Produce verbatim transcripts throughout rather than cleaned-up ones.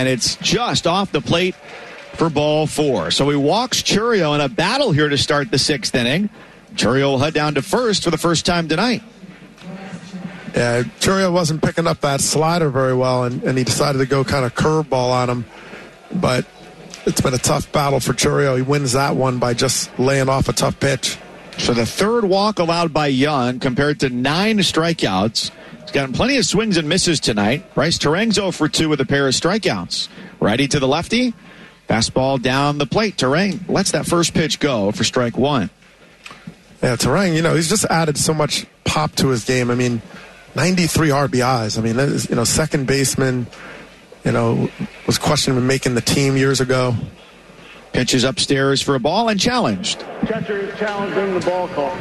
and it's just off the plate for ball four. So he walks Chourio in a battle here to start the sixth inning. Chourio will head down to first for the first time tonight. Yeah, Chourio wasn't picking up that slider very well, and, and he decided to go kind of curveball on him. But it's been a tough battle for Chourio. He wins that one by just laying off a tough pitch. So the third walk allowed by Young compared to nine strikeouts. He's gotten plenty of swings and misses tonight. Bryce Turang's oh for two with a pair of strikeouts. Righty to the lefty. Fastball down the plate. Turang lets that first pitch go for strike one. Yeah, Turang, you know, he's just added so much pop to his game. I mean, ninety-three R B Is. I mean, that is, you know, second baseman, you know, was questioned in making the team years ago. Pitches upstairs for a ball and challenged. Catcher is challenging the ball call.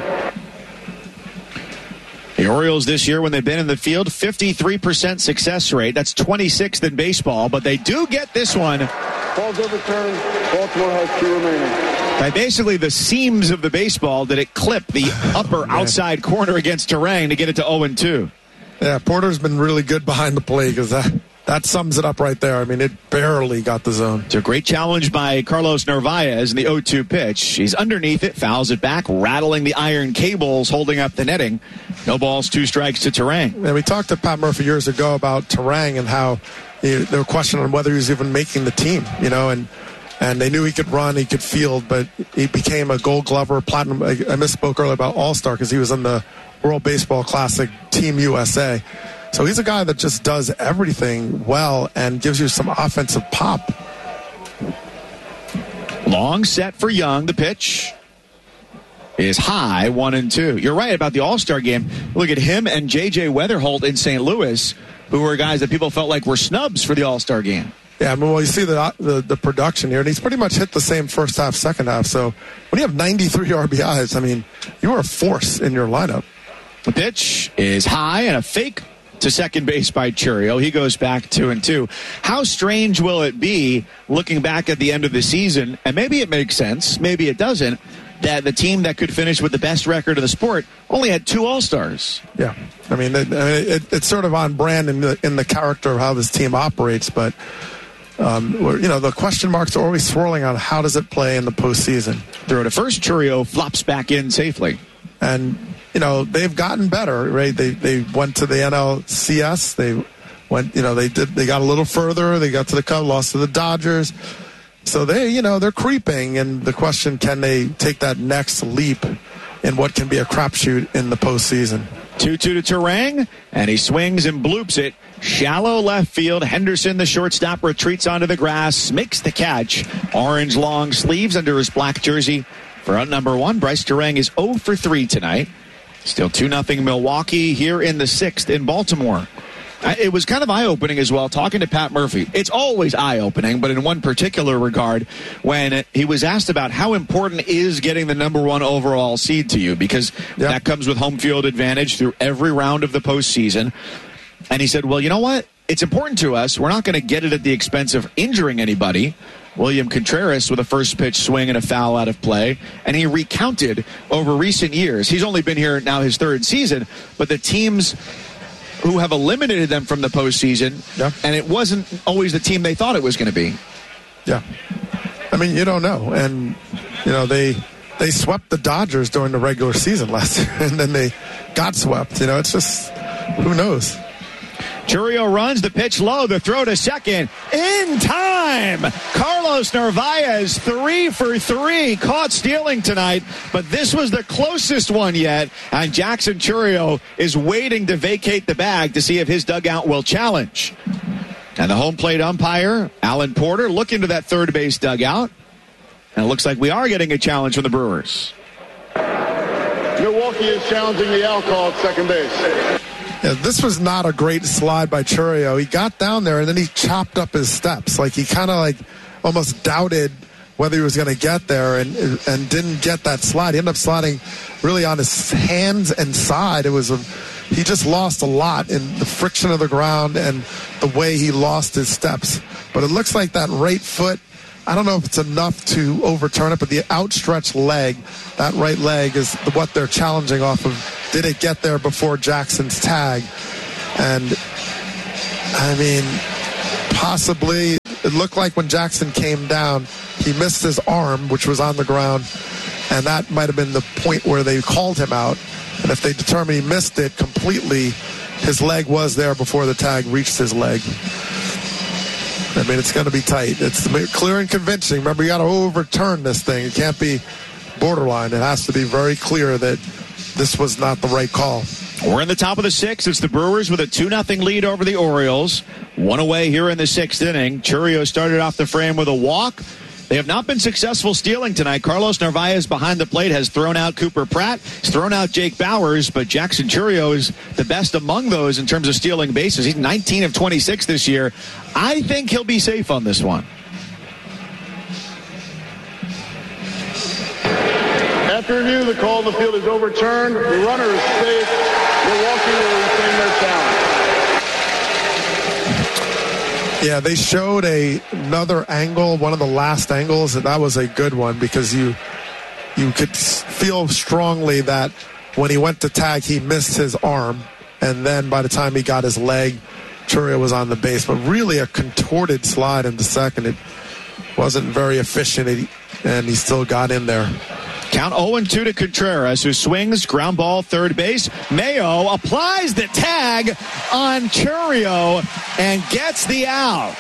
The Orioles this year, when they've been in the field, fifty-three percent success rate. That's twenty-sixth in baseball, but they do get this one. Ball's overturned. Baltimore has two remaining. By basically the seams of the baseball did it clip the upper outside corner against Turang to get it to oh and two. Yeah, Porter's been really good behind the plate because that, that sums it up right there. I mean, it barely got the zone. It's a great challenge by Carlos Narvaez in the oh two pitch. He's underneath it, fouls it back, rattling the iron cables, holding up the netting. No balls, two strikes to Turang. Yeah, we talked to Pat Murphy years ago about Turang and how he, they were questioning whether he was even making the team, you know, and And they knew he could run, he could field, but he became a Gold Glover, platinum. I, I misspoke earlier about All-Star because he was in the World Baseball Classic Team U S A. So he's a guy that just does everything well and gives you some offensive pop. Long set for Young. The pitch is high, one and two. You're right about the All-Star game. Look at him and J J Weatherholt in Saint Louis, who were guys that people felt like were snubs for the All-Star game. Yeah, I mean, well, you see the, the the production here, and he's pretty much hit the same first half, second half. So when you have ninety-three R B Is, I mean, you are a force in your lineup. The pitch is high and a fake to second base by Chourio. He goes back two and two. How strange will it be looking back at the end of the season, and maybe it makes sense, maybe it doesn't, that the team that could finish with the best record of the sport only had two All-Stars. Yeah, I mean, it, it, it's sort of on brand in the, in the character of how this team operates, but Um, you know, the question marks are always swirling on how does it play in the postseason. Throw to first, Chourio flops back in safely. And, you know, they've gotten better, right? They they went to the N L C S. They went, you know, they did they got a little further. They got to the Cubs, lost to the Dodgers. So they, you know, they're creeping. And the question, can they take that next leap in what can be a crapshoot in the postseason? two two to Turang, and he swings and bloops it. Shallow left field. Henderson, the shortstop, retreats onto the grass, makes the catch. Orange long sleeves under his black jersey. For out number one, Bryce Turang is oh for three tonight. Still two nothing Milwaukee here in the sixth in Baltimore. It was kind of eye-opening as well, talking to Pat Murphy. It's always eye-opening, but in one particular regard, when he was asked about how important is getting the number one overall seed to you, because yep. that comes with home field advantage through every round of the postseason. And he said, well, you know what? It's important to us. We're not going to get it at the expense of injuring anybody. William Contreras with a first pitch swing and a foul out of play. And he recounted over recent years. He's only been here now his third season, but the teams who have eliminated them from the postseason, yeah. and it wasn't always the team they thought it was going to be. Yeah. I mean, you don't know. And, you know, they they swept the Dodgers during the regular season last year, and then they got swept. You know, it's just, who knows? Chourio runs, the pitch low, the throw to second. In time! Carlos Narvaez, three for three, caught stealing tonight, but this was the closest one yet, and Jackson Chourio is waiting to vacate the bag to see if his dugout will challenge. And the home plate umpire, Alan Porter, looking to that third base dugout, and it looks like we are getting a challenge from the Brewers. Milwaukee is challenging the out call at second base. Yeah, this was not a great slide by Chourio. He got down there and then he chopped up his steps. Like he kind of like almost doubted whether he was going to get there and and didn't get that slide. He ended up sliding really on his hands and side. It was a, he just lost a lot in the friction of the ground and the way he lost his steps. But it looks like that right foot, I don't know if it's enough to overturn it, but the outstretched leg, that right leg is what they're challenging off of. Did it get there before Jackson's tag? And, I mean, possibly it looked like when Jackson came down, he missed his arm, which was on the ground, and that might have been the point where they called him out. And if they determined he missed it completely, his leg was there before the tag reached his leg. I mean, it's going to be tight. It's clear and convincing. Remember, you got to overturn this thing. It can't be borderline. It has to be very clear that this was not the right call. We're in the top of the sixth. It's the Brewers with a two nothing lead over the Orioles. One away here in the sixth inning. Chourio started off the frame with a walk. They have not been successful stealing tonight. Carlos Narvaez behind the plate has thrown out Cooper Pratt. He's thrown out Jake Bowers, but Jackson Chourio is the best among those in terms of stealing bases. He's nineteen of twenty-six this year. I think he'll be safe on this one. After review, the call of the field is overturned. The runner is safe. Milwaukee will retain their challenge. Yeah, they showed a another angle, one of the last angles, and that was a good one because you you could feel strongly that when he went to tag, he missed his arm, and then by the time he got his leg, Chourio was on the base. But really a contorted slide into second. It wasn't very efficient, and he still got in there. Count oh and two to Contreras, who swings, ground ball, third base. Mayo applies the tag on Chourio and gets the out.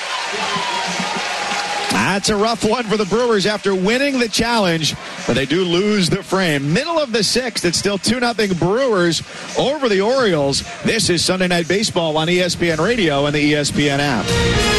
That's a rough one for the Brewers after winning the challenge, but they do lose the frame. Middle of the sixth, it's still two nothing Brewers over the Orioles. This is Sunday Night Baseball on E S P N Radio and the E S P N app.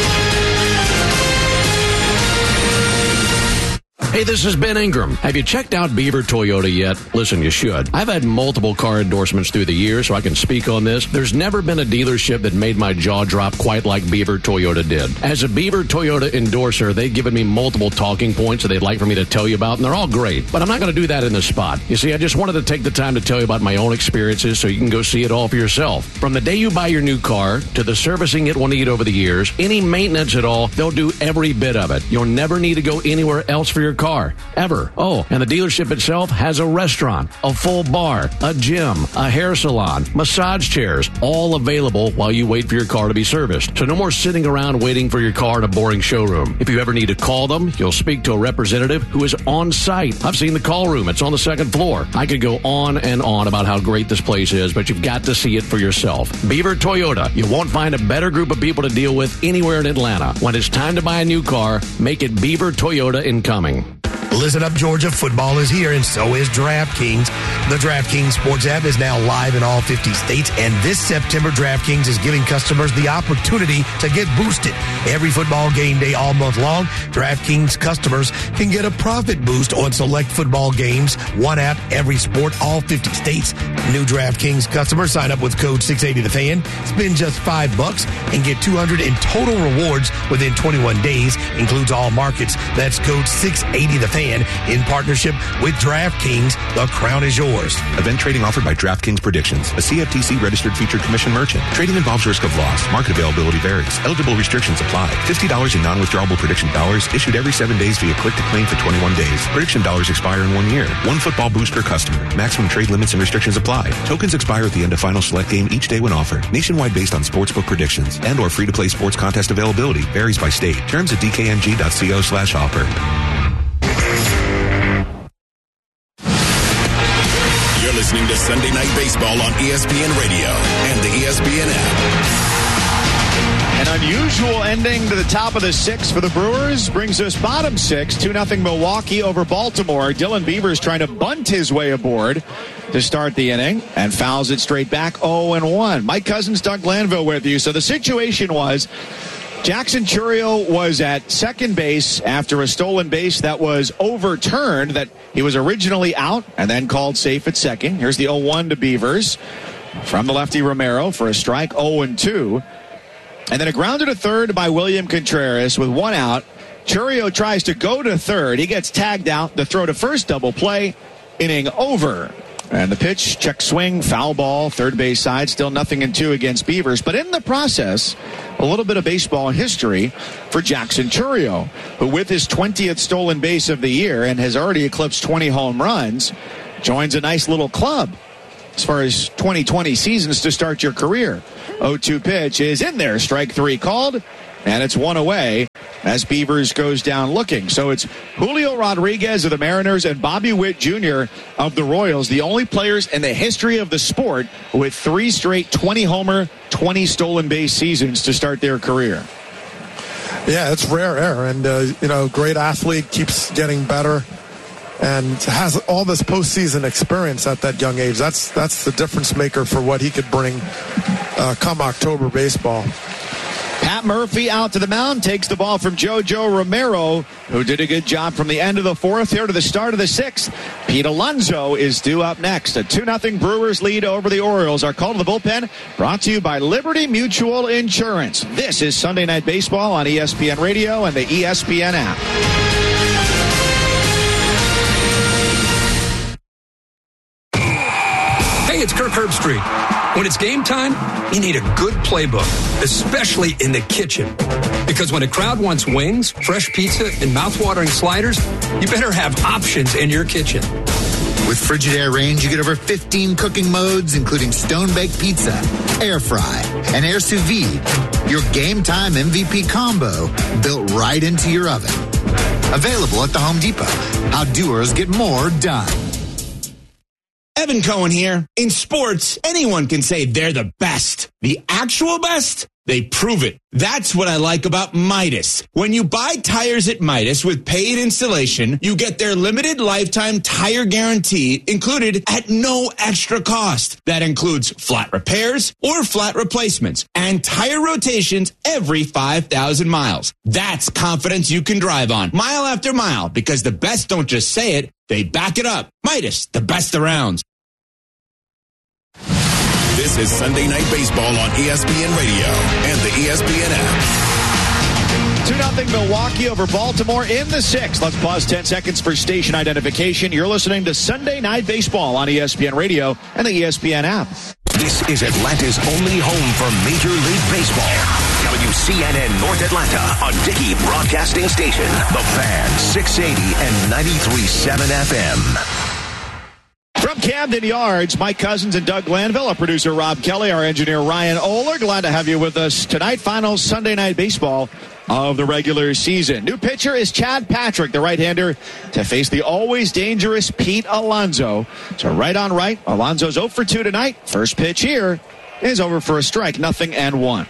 Hey, this is Ben Ingram. Have you checked out Beaver Toyota yet? Listen, you should. I've had multiple car endorsements through the years, so I can speak on this. There's never been a dealership that made my jaw drop quite like Beaver Toyota did. As a Beaver Toyota endorser, they've given me multiple talking points that they'd like for me to tell you about, and they're all great. But I'm not going to do that in this spot. You see, I just wanted to take the time to tell you about my own experiences so you can go see it all for yourself. From the day you buy your new car to the servicing it will need over the years, any maintenance at all, they'll do every bit of it. You'll never need to go anywhere else for your car. Ever. Oh, and the dealership itself has a restaurant, a full bar, a gym, a hair salon, massage chairs, all available while you wait for your car to be serviced. So no more sitting around waiting for your car in a boring showroom. If you ever need to call them, you'll speak to a representative who is on site. I've seen the call room. It's on the second floor. I could go on and on about how great this place is, but you've got to see it for yourself. Beaver Toyota. You won't find a better group of people to deal with anywhere in Atlanta. When it's time to buy a new car, make it Beaver Toyota incoming. Listen up, Georgia. Football is here, and so is DraftKings. The DraftKings Sports app is now live in all fifty states, and this September, DraftKings is giving customers the opportunity to get boosted. Every football game day all month long, DraftKings customers can get a profit boost on select football games. One app, every sport, all fifty states. New DraftKings customers sign up with code six eighty the fan, spend just five bucks, and get two hundred in total rewards within twenty-one days. Includes all markets. That's code six eighty the fan. In partnership with DraftKings, the crown is yours. Event trading offered by DraftKings Predictions, a C F T C registered featured commission merchant. Trading involves risk of loss. Market availability varies. Eligible restrictions apply. fifty dollars in non-withdrawable prediction dollars issued every seven days via click to claim for twenty-one days. Prediction dollars expire in one year. One football boost per customer. Maximum trade limits and restrictions apply. Tokens expire at the end of final select game each day when offered. Nationwide based on sportsbook predictions and or free-to-play sports contest availability varies by state. Terms at d k n g dot co slash offer. Listening to Sunday Night Baseball on E S P N Radio and the E S P N app. An unusual ending to the top of the sixth for the Brewers brings us bottom six, two nothing Milwaukee over Baltimore. Dylan Beavers trying to bunt his way aboard to start the inning and fouls it straight back oh and one. Mike Cousins, Doug Glanville with you. So the situation was Jackson Chourio was at second base after a stolen base that was overturned, that he was originally out and then called safe at second. Here's the oh one to Beavers from the lefty Romero for a strike, oh and two. And then a grounder to third by William Contreras with one out. Chourio tries to go to third. He gets tagged out. The throw to first, double play, inning over. And the pitch, check swing, foul ball, third base side, still nothing in two against Beavers. But in the process, a little bit of baseball history for Jackson Chourio, who with his twentieth stolen base of the year and has already eclipsed twenty home runs, joins a nice little club as far as twenty twenty seasons to start your career. oh two pitch is in there, strike three called, and it's one away as Beavers goes down looking. So it's Julio Rodriguez of the Mariners and Bobby Witt Junior of the Royals, the only players in the history of the sport with three straight twenty-homer, twenty stolen base seasons to start their career. Yeah, it's rare air, and, uh, you know, great athlete, keeps getting better, and has all this postseason experience at that young age. That's that's the difference maker for what he could bring uh, come October baseball. Pat Murphy out to the mound, takes the ball from JoJo Romero, who did a good job from the end of the fourth here to the start of the sixth. Pete Alonso is due up next. A two nothing Brewers lead over the Orioles. Our call to the bullpen brought to you by Liberty Mutual Insurance. This is Sunday Night Baseball on E S P N Radio and the E S P N app. Hey, it's Kirk Herbstreit. When it's game time, you need a good playbook, especially in the kitchen. Because when a crowd wants wings, fresh pizza, and mouth-watering sliders, you better have options in your kitchen. With Frigidaire Range, you get over fifteen cooking modes, including stone-baked pizza, air fry, and air sous vide. Your game time M V P combo built right into your oven. Available at the Home Depot. How doers get more done. Evan Cohen here. In sports, anyone can say they're the best. The actual best? They prove it. That's what I like about Midas. When you buy tires at Midas with paid installation, you get their limited lifetime tire guarantee included at no extra cost. That includes flat repairs or flat replacements and tire rotations every five thousand miles. That's confidence you can drive on mile after mile, because the best don't just say it, they back it up. Midas, the best around. This is Sunday Night Baseball on E S P N Radio and the E S P N app. two nothing Milwaukee over Baltimore in the sixth. Let's pause ten seconds for station identification. You're listening to Sunday Night Baseball on E S P N Radio and the E S P N app. This is Atlanta's only home for Major League Baseball. W C N N North Atlanta, a Dickey broadcasting station. The Fan, six eighty and ninety-three point seven F M. From Camden Yards, Mike Cousins and Doug Glanville, our producer Rob Kelly, our engineer Ryan Oler. Glad to have you with us tonight. Final Sunday Night Baseball of the regular season. New pitcher is Chad Patrick, the right-hander, to face the always dangerous Pete Alonso. So right on right, Alonso's oh for two tonight. First pitch here is over for a strike, nothing and one.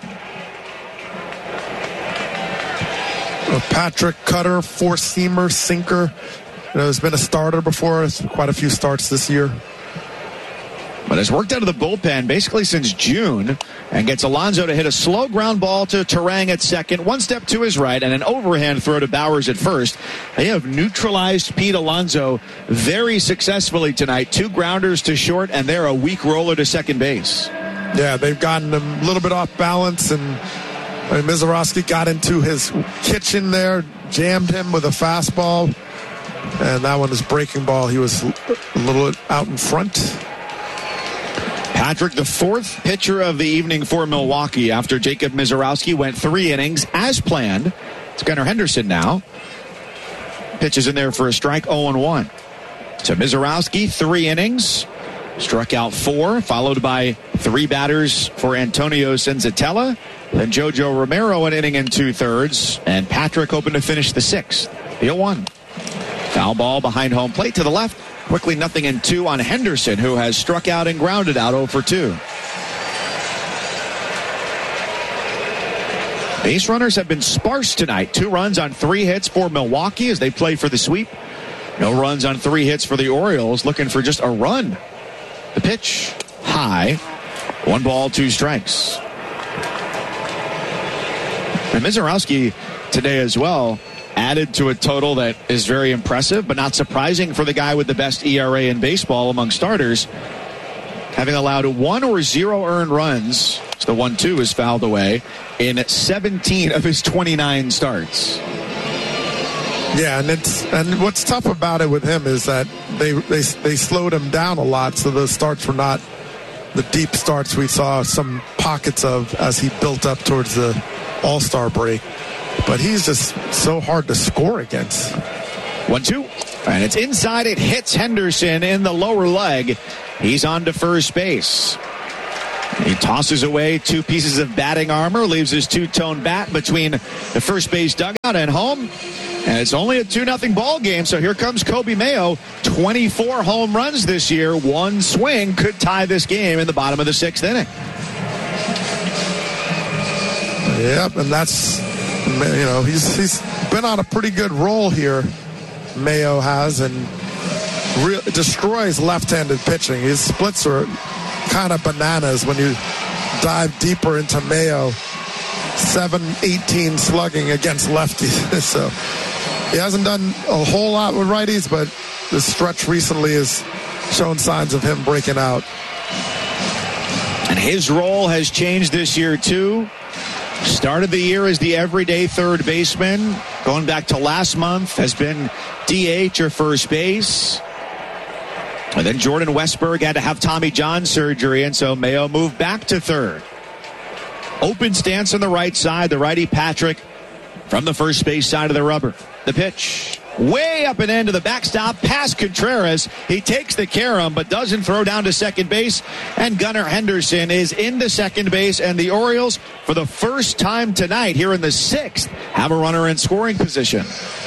Well, Patrick, cutter, four-seamer, sinker. You know, has been a starter before. It's quite a few starts this year. But has worked out of the bullpen basically since June and gets Alonso to hit a slow ground ball to Terang at second, one step to his right, and an overhand throw to Bowers at first. They have neutralized Pete Alonso very successfully tonight. Two grounders to short, and they're a weak roller to second base. Yeah, they've gotten him a little bit off balance, and I mean, Mizorowski got into his kitchen there, jammed him with a fastball. And that one is breaking ball. He was a little out in front. Patrick, the fourth pitcher of the evening for Milwaukee after Jacob Mizorowski went three innings as planned. It's Gunnar Henderson now. Pitches in there for a strike, oh and one. So Mizorowski, three innings. Struck out four, followed by three batters for Antonio Senzatella. Then JoJo Romero an inning and two-thirds. And Patrick hoping to finish the sixth. The oh one. Foul ball behind home plate to the left. Quickly nothing in two on Henderson, who has struck out and grounded out oh for two. Base runners have been sparse tonight. Two runs on three hits for Milwaukee as they play for the sweep. No runs on three hits for the Orioles, looking for just a run. The pitch, high. One ball, two strikes. And Mizorowski today as well added to a total that is very impressive, but not surprising for the guy with the best E R A in baseball among starters, having allowed one or zero earned runs. So the one two is fouled away in seventeen of his twenty-nine starts. Yeah, and it's and what's tough about it with him is that they they they slowed him down a lot, so those starts were not the deep starts we saw some pockets of as he built up towards the All-Star break. But he's just so hard to score against. One, two. And it's inside. It hits Henderson in the lower leg. He's on to first base. He tosses away two pieces of batting armor, leaves his two-tone bat between the first base dugout and home. And it's only a two nothing ball game, so here comes Coby Mayo. twenty-four home runs this year. One swing could tie this game in the bottom of the sixth inning. Yep, and that's, you know, he's he's been on a pretty good roll here, Mayo has, and re- destroys left-handed pitching. His splits are kind of bananas when you dive deeper into Mayo. seven eighteen slugging against lefties. So he hasn't done a whole lot with righties, but the stretch recently has shown signs of him breaking out. And his role has changed this year, too. Started the year as the everyday third baseman. Going back to last month, has been D H or first base. And then Jordan Westburg had to have Tommy John surgery, and so Mayo moved back to third. Open stance on the right side. The righty Patrick from the first base side of the rubber. The pitch. Way up and into the backstop, past Contreras. He takes the carom, but doesn't throw down to second base. And Gunnar Henderson is into second base. And the Orioles, for the first time tonight, here in the sixth, have a runner in scoring position.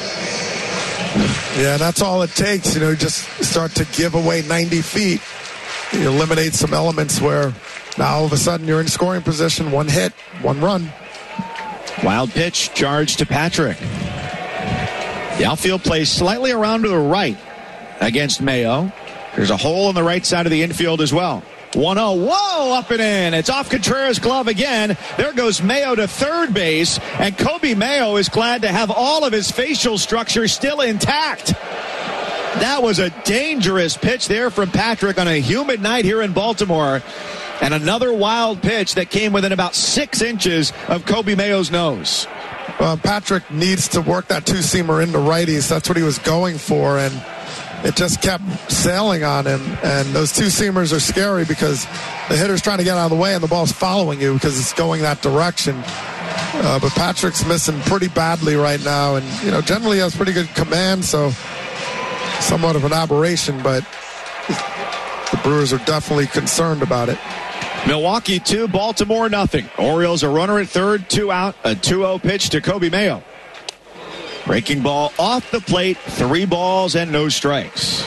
Yeah, that's all it takes. You know, just start to give away ninety feet. You eliminate some elements where now all of a sudden you're in scoring position. One hit, one run. Wild pitch, charge to Patrick. The outfield plays slightly around to the right against Mayo. There's a hole in the right side of the infield as well. one oh, whoa, up and in. It's off Contreras' glove again. There goes Mayo to third base, and Coby Mayo is glad to have all of his facial structure still intact. That was a dangerous pitch there from Patrick on a humid night here in Baltimore. And another wild pitch that came within about six inches of Coby Mayo's nose. Well, Patrick needs to work that two-seamer into righties. That's what he was going for, and it just kept sailing on him. And those two-seamers are scary because the hitter's trying to get out of the way and the ball's following you because it's going that direction. Uh, but Patrick's missing pretty badly right now, and you know generally has pretty good command, so somewhat of an aberration, but the Brewers are definitely concerned about it. Milwaukee two, Baltimore nothing. Orioles a runner at third, two out, a two oh pitch to Coby Mayo. Breaking ball off the plate, three balls and no strikes.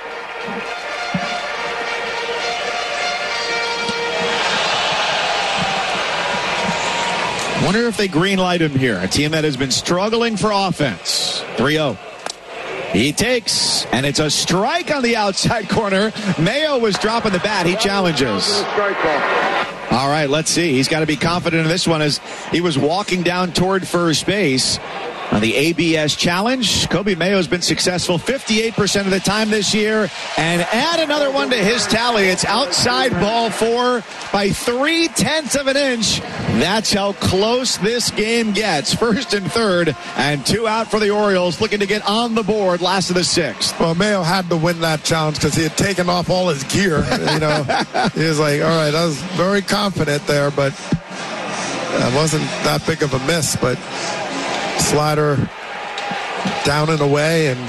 Wonder if they green light him here. A team that has been struggling for offense. three oh. He takes, and it's a strike on the outside corner. Mayo was dropping the bat. He challenges. All right, let's see. He's got to be confident in this one as he was walking down toward first base. On the A B S challenge, Coby Mayo has been successful fifty-eight percent of the time this year. And add another one to his tally. It's outside ball four by three-tenths of an inch. That's how close this game gets. First and third, and two out for the Orioles, looking to get on the board last of the sixth. Well, Mayo had to win that challenge because he had taken off all his gear. You know, he was like, all right, I was very confident there, but it wasn't that big of a miss, but slider down and away, and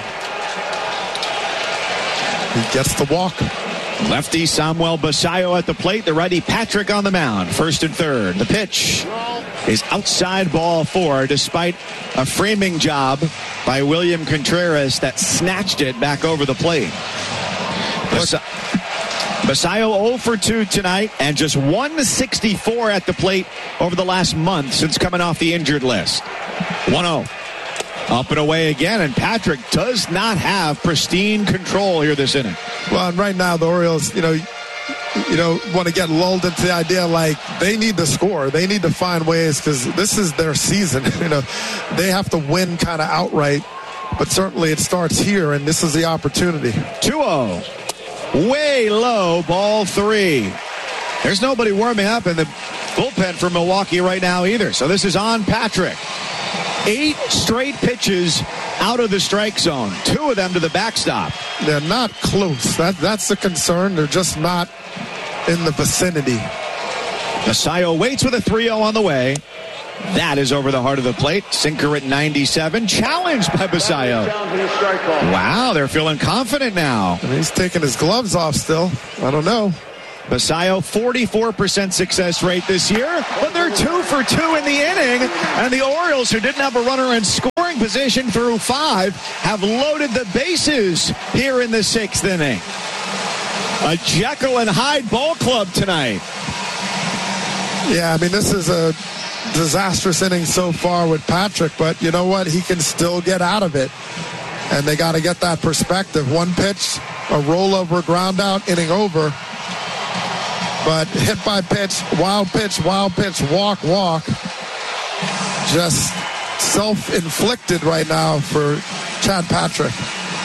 he gets the walk. Lefty Samuel Basayo at the plate. The righty Patrick on the mound. First and third. The pitch is outside ball four, despite a framing job by William Contreras that snatched it back over the plate. Bas- Basayo oh for two tonight, and just one sixty-four at the plate over the last month since coming off the injured list. one oh. Up and away again, and Patrick does not have pristine control here this inning. Well, and right now the Orioles, you know, you don't want to get lulled into the idea like they need to score. They need to find ways because this is their season. You know, they have to win kind of outright, but certainly it starts here, and this is the opportunity. two oh. Way low, ball three. There's nobody warming up in the bullpen for Milwaukee right now either, so this is on Patrick. Eight straight pitches out of the strike zone. Two of them to the backstop. They're not close. That, that's the concern. They're just not in the vicinity. Basayo waits with a three oh on the way. That is over the heart of the plate. Sinker at ninety-seven. Challenged by Basayo. Wow, they're feeling confident now. And he's taking his gloves off still. I don't know. Basayo, forty-four percent success rate this year, but they're two for two in the inning. And the Orioles, who didn't have a runner in scoring position through five, have loaded the bases here in the sixth inning. A Jekyll and Hyde ball club tonight. Yeah, I mean, this is a disastrous inning so far with Patrick, but you know what? He can still get out of it. And they got to get that perspective. One pitch, a rollover, ground out, inning over. But hit by pitch, wild pitch, wild pitch, walk, walk. Just self-inflicted right now for Chad Patrick.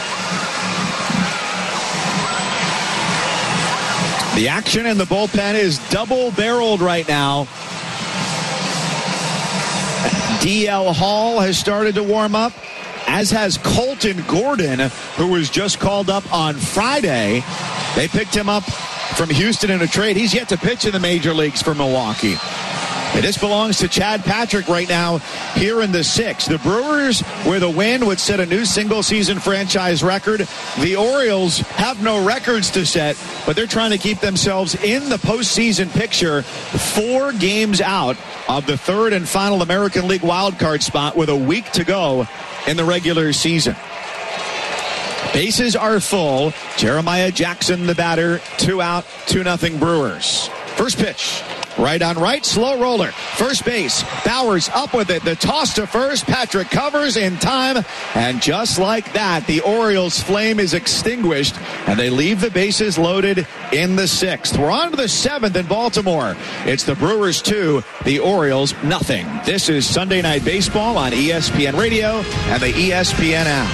The action in the bullpen is double-barreled right now. D L Hall has started to warm up, as has Colton Gordon, who was just called up on Friday. They picked him up from Houston in a trade. He's yet to pitch in the major leagues for Milwaukee. And this belongs to Chad Patrick right now here in the sixth. The Brewers, with a win, would set a new single-season franchise record. The Orioles have no records to set, but they're trying to keep themselves in the postseason picture, four games out of the third and final American League wildcard spot with a week to go in the regular season. Bases are full. Jeremiah Jackson, the batter, two out, two nothing Brewers. First pitch. Right on right, slow roller. First base, Bowers up with it. The toss to first. Patrick covers in time. And just like that, the Orioles' flame is extinguished. And they leave the bases loaded in the sixth. We're on to the seventh in Baltimore. It's the Brewers two, the Orioles nothing. This is Sunday Night Baseball on E S P N Radio and the E S P N app.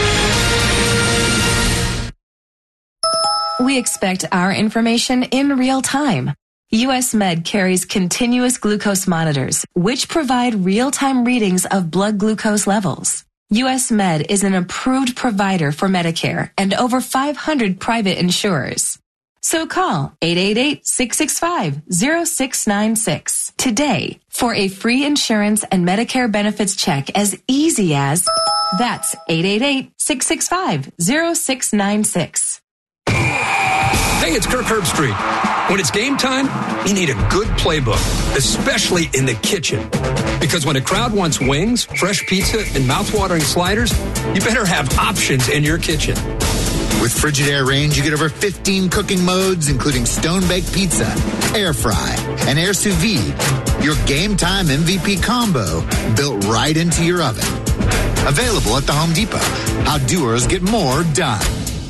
We expect our information in real time. U S Med carries continuous glucose monitors, which provide real-time readings of blood glucose levels. U S Med is an approved provider for Medicare and over five hundred private insurers. So call eight eight eight, six six five, zero six nine six today for a free insurance and Medicare benefits check as easy as that's eight eight eight, six six five, zero six nine six. Hey, it's Kirk Herbstreit. When it's game time, you need a good playbook, especially in the kitchen. Because when a crowd wants wings, fresh pizza, and mouthwatering sliders, you better have options in your kitchen. With Frigidaire Range, you get over fifteen cooking modes, including stone-baked pizza, air fry, and air sous vide. Your game time M V P combo built right into your oven. Available at the Home Depot. How doers get more done.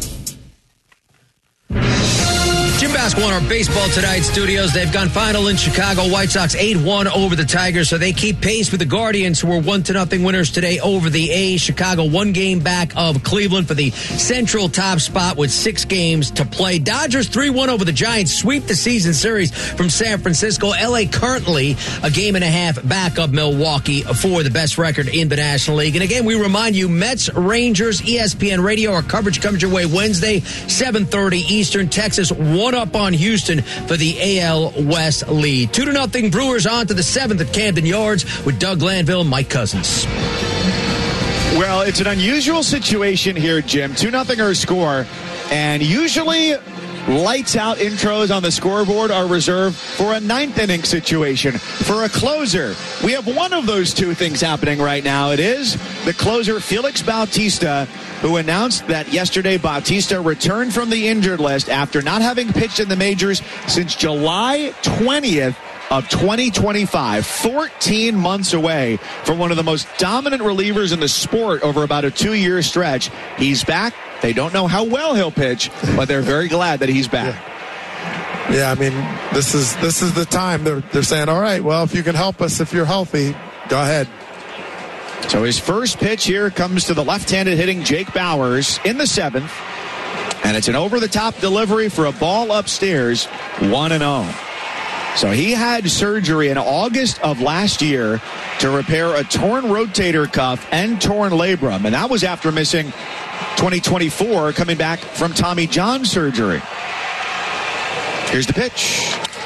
Jim Basketball in our Baseball Tonight studios. They've gone final in Chicago. White Sox eight one over the Tigers, so they keep pace with the Guardians, who were one to nothing winners today over the A's. Chicago one game back of Cleveland for the central top spot with six games to play. Dodgers three one over the Giants, sweep the season series from San Francisco. L A currently a game and a half back of Milwaukee for the best record in the National League. And again, we remind you, Mets, Rangers, E S P N Radio. Our coverage comes your way Wednesday, seven thirty Eastern. Texas one up on Houston for the A L West lead. Two to nothing Brewers on to the seventh at Camden Yards with Doug Glanville and Mike Cousins. Well, it's an unusual situation here, Jim. two nothing our score, and usually lights out intros on the scoreboard are reserved for a ninth inning situation. For a closer, we have one of those two things happening right now. It is the closer, Felix Bautista, who announced that yesterday Bautista returned from the injured list after not having pitched in the majors since July twentieth of twenty twenty-five, fourteen months away from one of the most dominant relievers in the sport over about a two-year stretch. He's back. They don't know how well he'll pitch, but they're very glad that he's back. Yeah, yeah I mean, this is this is the time. They're, they're saying, all right, well, if you can help us, if you're healthy, go ahead. So his first pitch here comes to the left-handed hitting Jake Bowers in the seventh. And it's an over-the-top delivery for a ball upstairs, one and oh. So he had surgery in August of last year to repair a torn rotator cuff and torn labrum. And that was after missing twenty twenty-four, coming back from Tommy John surgery. Here's the pitch.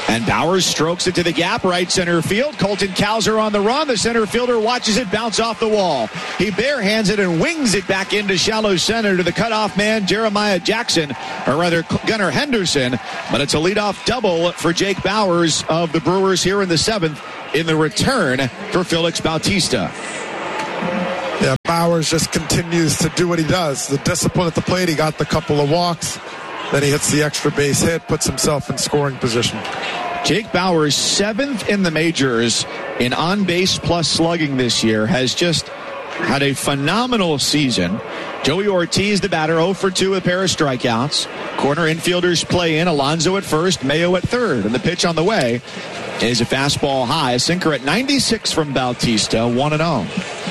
And Bowers strokes it to the gap, right center field. Colton Cowser on the run. The center fielder watches it bounce off the wall. He barehands it and wings it back into shallow center to the cutoff man, Jeremiah Jackson, or rather Gunnar Henderson. But it's a leadoff double for Jake Bowers of the Brewers here in the seventh in the return for Felix Bautista. Yeah, Bowers just continues to do what he does. The discipline at the plate. He got the couple of walks. Then he hits the extra base hit, puts himself in scoring position. Jake Bowers, seventh in the majors in on-base plus slugging this year, has just had a phenomenal season. Joey Ortiz, the batter, oh for two with a pair of strikeouts. Corner infielders play in. Alonso at first, Mayo at third. And the pitch on the way is a fastball high. A sinker at ninety-six from Bautista, one and oh.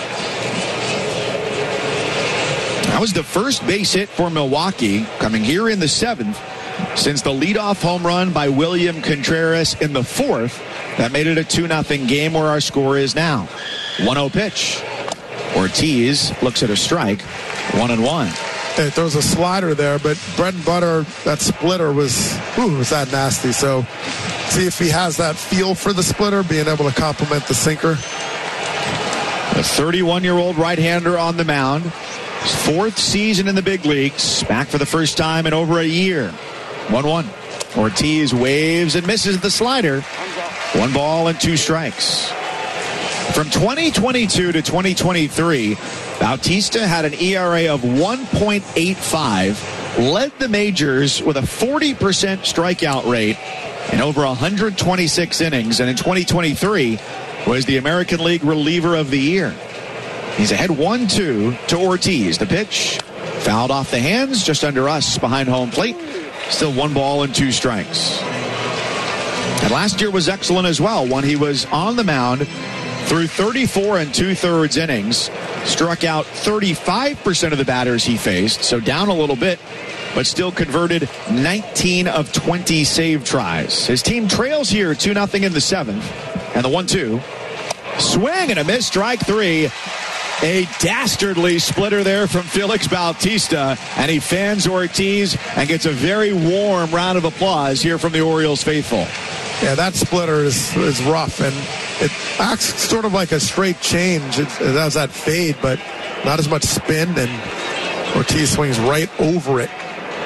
That was the first base hit for Milwaukee coming here in the seventh since the leadoff home run by William Contreras in the fourth. That made it a two nothing game where our score is now. one oh pitch. Ortiz looks at a strike. One and one. Hey, throws a slider there, but bread and butter, that splitter was, ooh, was that nasty. So see if he has that feel for the splitter, being able to complement the sinker. A thirty-one-year-old right-hander on the mound. His fourth season in the big leagues. Back for the first time in over a year. one one. Ortiz waves and misses the slider. One ball and two strikes. From twenty twenty-two to twenty twenty-three, Bautista had an E R A of one point eight five, led the majors with a forty percent strikeout rate in over one hundred twenty-six innings, and in twenty twenty-three was the American League reliever of the year. He's ahead one two to Ortiz. The pitch fouled off the hands just under us behind home plate. Still one ball and two strikes. And last year was excellent as well when he was on the mound through thirty-four and two-thirds innings. Struck out thirty-five percent of the batters he faced, so down a little bit, but still converted nineteen of twenty save tries. His team trails here two nothing in the seventh. And the one two. Swing and a miss, strike three. A dastardly splitter there from Felix Bautista, and he fans Ortiz and gets a very warm round of applause here from the Orioles faithful. Yeah, that splitter is, is rough, and it acts sort of like a straight change. It, it has that fade, but not as much spin, and Ortiz swings right over it.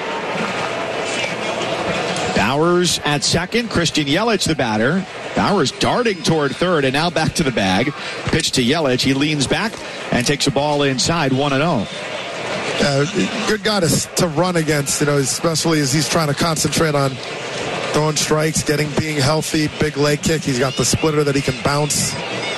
Bowers at second, Christian Yelich the batter. Bowers darting toward third, and now back to the bag. Pitch to Yelich. He leans back and takes a ball inside, one and oh. Uh, good guy to, to run against, you know, especially as he's trying to concentrate on throwing strikes, getting being healthy, big leg kick. He's got the splitter that he can bounce.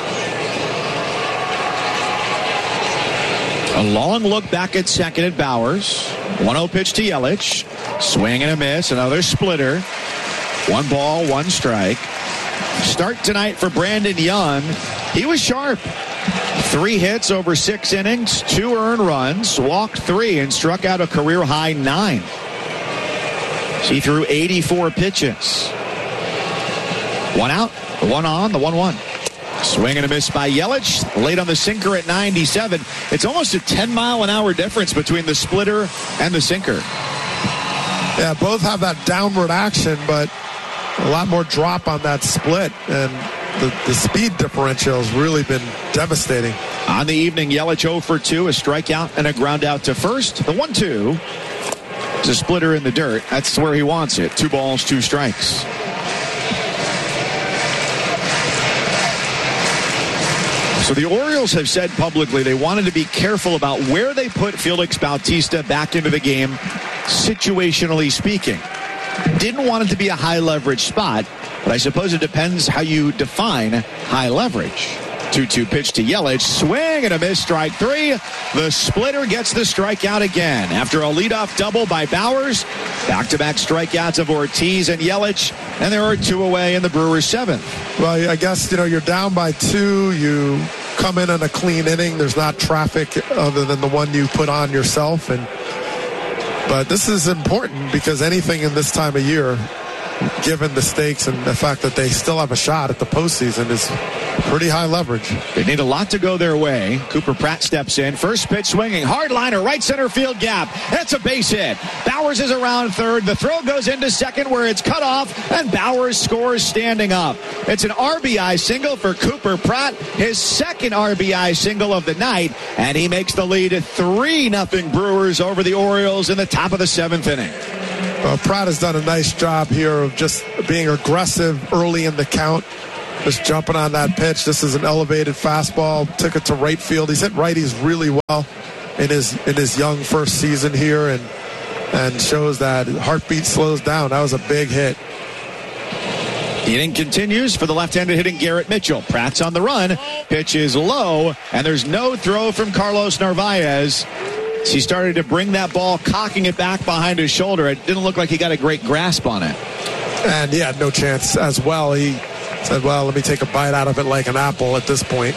A long look back at second at Bowers. one oh pitch to Yelich. Swing and a miss. Another splitter. One ball, one strike. Start tonight for Brandon Young. He was sharp. Three hits over six innings, two earned runs, walked three, and struck out a career-high nine. He threw eighty-four pitches. One out, one on, the one one. Swing and a miss by Yelich. Late on the sinker at ninety-seven. It's almost a ten mile an hour difference between the splitter and the sinker. Yeah, both have that downward action, but a lot more drop on that split, and the, the speed differential has really been devastating. On the evening, Yelich oh for two, a strikeout and a ground out to first. The one two is a splitter in the dirt. That's where he wants it. Two balls, two strikes. So the Orioles have said publicly they wanted to be careful about where they put Felix Bautista back into the game, situationally speaking. Didn't want it to be a high leverage spot, but I suppose it depends how you define high leverage. two two pitch to Yelich. Swing and a miss, strike three. The splitter gets the strikeout again. After a leadoff double by Bowers, back-to-back strikeouts of Ortiz and Yelich, and there are two away in the Brewers' seventh. Well, I guess, you know, you're down by two. You come in on a clean inning. There's not traffic other than the one you put on yourself, and but this is important because anything in this time of year, given the stakes and the fact that they still have a shot at the postseason, is pretty high leverage. They need a lot to go their way. Cooper Pratt steps in. First pitch swinging. Hard liner, right center field gap. That's a base hit. Bowers is around third. The throw goes into second where it's cut off, and Bowers scores standing up. It's an R B I single for Cooper Pratt, his second R B I single of the night, and he makes the lead at three nothing Brewers over the Orioles in the top of the seventh inning. Well, Pratt has done a nice job here of just being aggressive early in the count. Just jumping on that pitch. This is an elevated fastball. Took it to right field. He's hit righties really well in his in his young first season here, and and shows that heartbeat slows down. That was a big hit. The inning continues for the left-handed hitting Garrett Mitchell. Pratt's on the run. Pitch is low, and there's no throw from Carlos Narvaez. He started to bring that ball, cocking it back behind his shoulder. It didn't look like he got a great grasp on it. And he had no chance as well. He said, well, let me take a bite out of it like an apple at this point.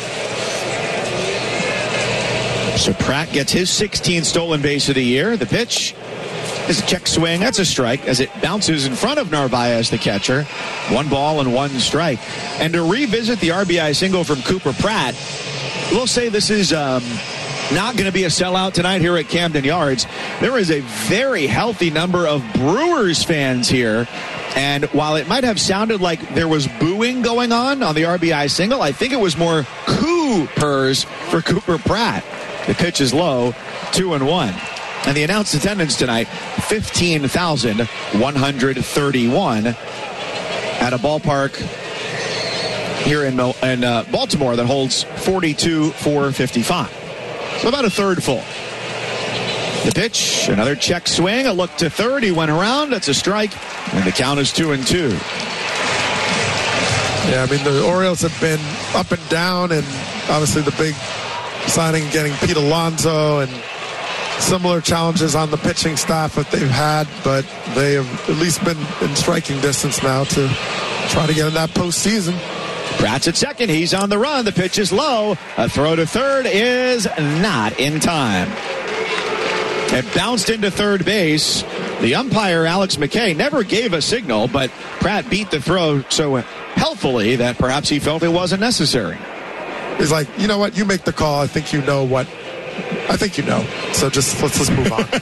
So Pratt gets his sixteenth stolen base of the year. The pitch is a check swing. That's a strike as it bounces in front of Narvaez, the catcher. One ball and one strike. And to revisit the R B I single from Cooper Pratt, we'll say this is um, not going to be a sellout tonight here at Camden Yards. There is a very healthy number of Brewers fans here. And while it might have sounded like there was booing going on on the R B I single, I think it was more Coopers for Cooper Pratt. The pitch is low, two and one. And the announced attendance tonight, fifteen thousand one hundred thirty-one at a ballpark here in, in uh, Baltimore that holds forty-two thousand four hundred fifty-five. So about a third full. The pitch, another check swing, a look to third. He went around. That's a strike, and the count is two and two. Yeah, I mean, the Orioles have been up and down, and obviously the big signing, getting Pete Alonso, and similar challenges on the pitching staff that they've had, but they have at least been in striking distance now to try to get in that postseason. Pratt's at second. He's on the run. The pitch is low. A throw to third is not in time. It bounced into third base. The umpire, Alex McKay, never gave a signal, but Pratt beat the throw so healthily that perhaps he felt it wasn't necessary. He's like, you know what? You make the call. I think you know what. I think you know. So just let's just move on.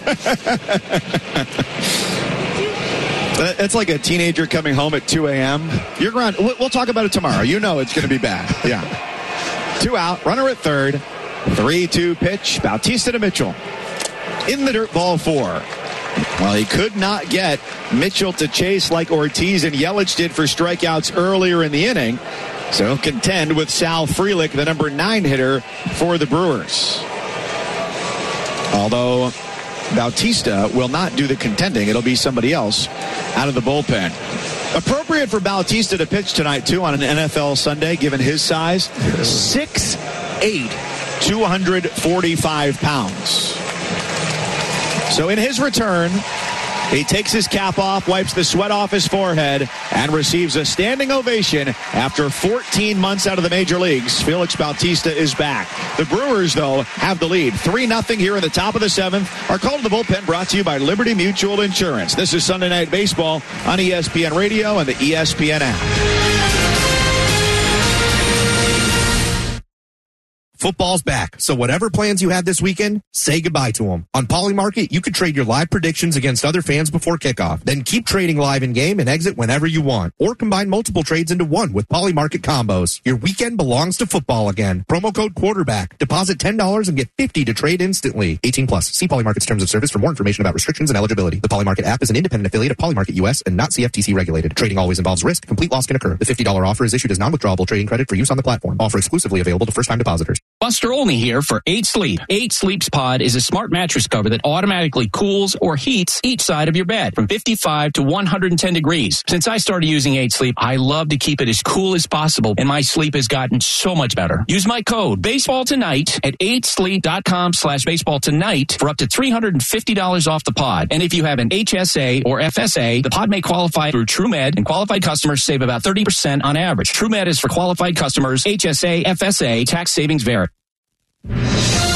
It's like a teenager coming home at two a.m. You're going. We'll talk about it tomorrow. You know it's going to be bad. Yeah. Two out. Runner at third. three two pitch. Bautista to Mitchell. In the dirt, ball four. Well, he could not get Mitchell to chase like Ortiz and Yelich did for strikeouts earlier in the inning. So he'll contend with Sal Frelick, the number nine hitter for the Brewers. Although Bautista will not do the contending. It'll be somebody else out of the bullpen. Appropriate for Bautista to pitch tonight, too, on an N F L Sunday, given his size. six eight, two hundred forty-five pounds. So in his return, he takes his cap off, wipes the sweat off his forehead, and receives a standing ovation after fourteen months out of the major leagues. Felix Bautista is back. The Brewers, though, have the lead. three nothing here in the top of the seventh. Our call to the bullpen brought to you by Liberty Mutual Insurance. This is Sunday Night Baseball on E S P N Radio and the E S P N app. Football's back, so whatever plans you had this weekend, say goodbye to them. On Polymarket, you can trade your live predictions against other fans before kickoff. Then keep trading live in-game and exit whenever you want. Or combine multiple trades into one with Polymarket combos. Your weekend belongs to football again. Promo code quarterback. Deposit ten dollars and get fifty dollars to trade instantly. eighteen plus. See Polymarket's terms of service for more information about restrictions and eligibility. The Polymarket app is an independent affiliate of Polymarket U S and not C F T C regulated. Trading always involves risk. Complete loss can occur. The fifty dollars offer is issued as non-withdrawable trading credit for use on the platform. Offer exclusively available to first-time depositors. Buster Olney here for eight sleep. eight sleep's Pod is a smart mattress cover that automatically cools or heats each side of your bed from fifty-five to one hundred ten degrees. Since I started using eight sleep, I love to keep it as cool as possible, and my sleep has gotten so much better. Use my code baseball tonight at eight sleep dot com slash baseball tonight for up to three hundred fifty dollars off the pod. And if you have an H S A or F S A, the pod may qualify through TrueMed, and qualified customers save about thirty percent on average. TrueMed is for qualified customers. H S A, F S A, tax savings vary.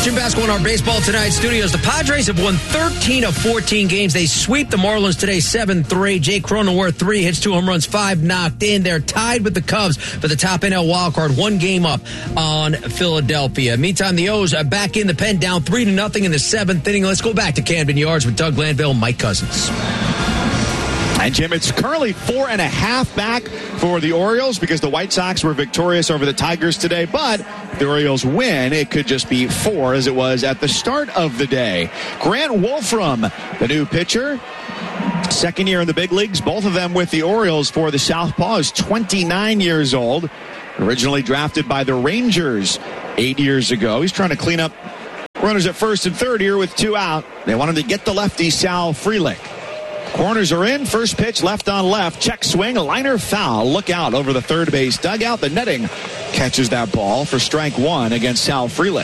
Jim Basco in our Baseball Tonight studios. The Padres have won thirteen of fourteen games. They sweep the Marlins today seven three. Jake Cronenworth, three hits, two home runs, five knocked in. They're tied with the Cubs for the top N L wildcard, one game up on Philadelphia. Meantime, the O's are back in the pen, down three to nothing in the seventh inning. Let's go back to Camden Yards with Doug Glanville and Mike Cousins. And, Jim, it's currently four and a half back for the Orioles because the White Sox were victorious over the Tigers today. But if the Orioles win, it could just be four as it was at the start of the day. Grant Wolfram, the new pitcher, second year in the big leagues, both of them with the Orioles for the Southpaw, is twenty-nine years old, originally drafted by the Rangers eight years ago. He's trying to clean up runners at first and third here with two out. They wanted to get the lefty Sal Frelick. Corners are in. First pitch, left on left. Check swing. Liner foul. Look out over the third base dugout. The netting catches that ball for strike one against Sal Frelick.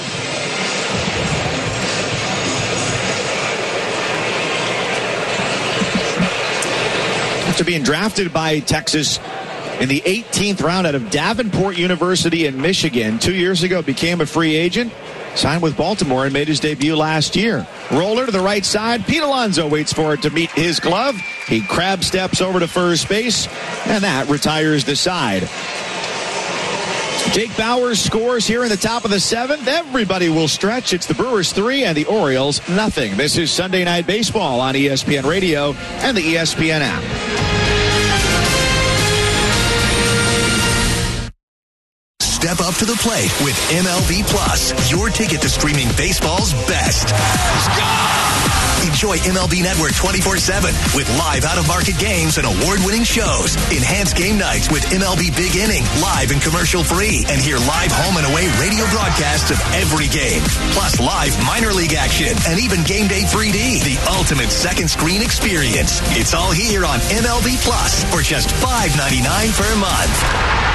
After being drafted by Texas in the eighteenth round out of Davenport University in Michigan, two years ago became a free agent. Signed with Baltimore and made his debut last year. Roller to the right side. Pete Alonso waits for it to meet his glove. He crab steps over to first base, and that retires the side. Jake Bauers scores here in the top of the seventh. Everybody will stretch. It's the Brewers three and the Orioles nothing. This is Sunday Night Baseball on E S P N Radio and the E S P N app. Step up to the plate with M L B Plus, your ticket to streaming baseball's best. Enjoy M L B Network twenty-four seven with live out-of-market games and award-winning shows. Enhance game nights with M L B Big Inning, live and commercial-free. And hear live home and away radio broadcasts of every game. Plus live minor league action and even Game Day three D, the ultimate second screen experience. It's all here on M L B Plus for just five ninety-nine per month.